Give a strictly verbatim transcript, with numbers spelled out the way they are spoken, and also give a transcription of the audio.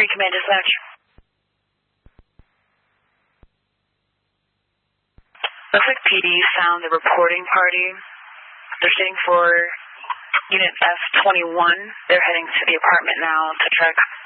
Marine Command Dispatch. Looks like P D found the reporting party. They're staying for Unit F twenty-one. They're heading to the apartment now to check.